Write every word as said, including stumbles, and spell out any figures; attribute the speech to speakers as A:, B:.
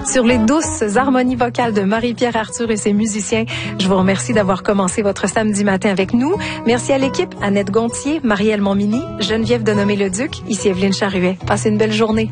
A: sur les douces harmonies vocales de Marie-Pierre Arthur et ses musiciens. Je vous remercie d'avoir commencé votre samedi matin avec nous. Merci à l'équipe, Annette Gontier, Marie-Èle Montminy, Geneviève Denomé-Leduc, ici Evelyne Charruet. Passez une belle journée.